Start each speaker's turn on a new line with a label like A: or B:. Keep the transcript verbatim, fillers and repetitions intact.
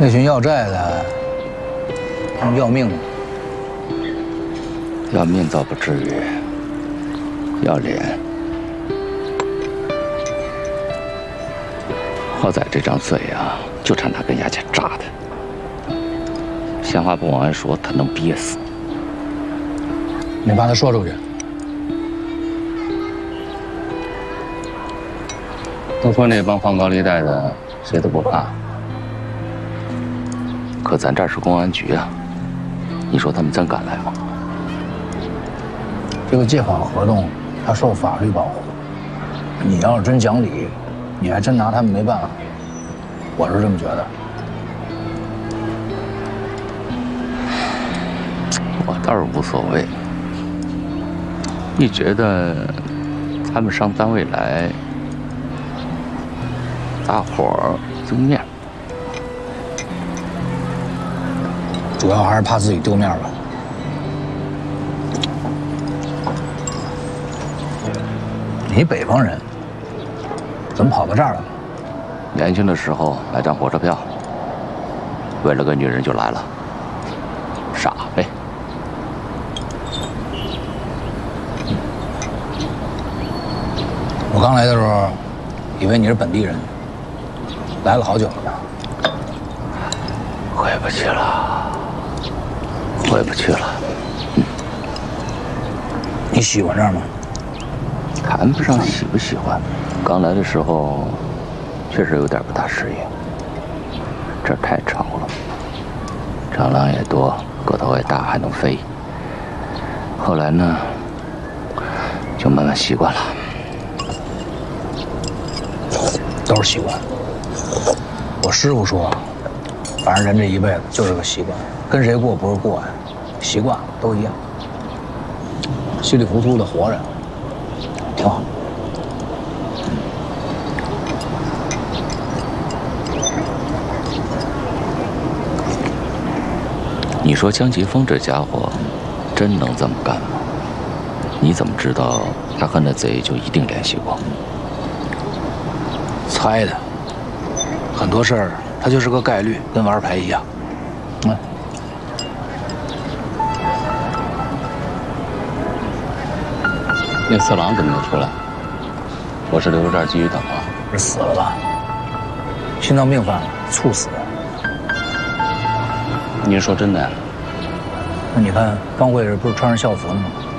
A: 那群要债的，他们要命吗？
B: 要命倒不至于，要脸。好在这张嘴啊，就差那根牙签扎他。闲话不往外说，他能憋死。
A: 你把他说出去。
B: 都说那帮放高利贷的谁都不怕，可咱这儿是公安局啊，你说他们真敢来吗？
A: 这个借款合同，它受法律保护。你要是真讲理，你还真拿他们没办法。我是这么觉得。
B: 我倒是无所谓，一觉得他们上单位来，大伙儿丢面，
A: 主要还是怕自己丢面吧。你北方人，怎么跑到这儿来了？
B: 年轻的时候买张火车票，为了个女人就来了，傻呗。
A: 我刚来的时候，以为你是本地人，来了好久了呢。
B: 回不去了，回不去了。嗯，
A: 你喜欢这儿吗？
B: 谈不上喜不喜欢，刚来的时候确实有点不大适应。这儿太吵了，蟑螂也多，个头也大，还能飞。后来呢，就慢慢习惯了。
A: 都是习惯。我师傅说，反正人这一辈子就是个习惯，跟谁过不是过呀，习惯了都一样，稀里糊涂的活着，挺好。
B: 你说江吉峰这家伙真能这么干吗？你怎么知道他和那贼就一定联系过？
A: 猜的，很多事儿它就是个概率，跟玩牌一样。嗯。
B: 那四郎怎么没出来？我是留在这儿继续等啊。
A: 是死了吧？心脏病犯了，猝死。
B: 你是说真的呀？
A: 那你看，方慧是不是穿着校服呢吗？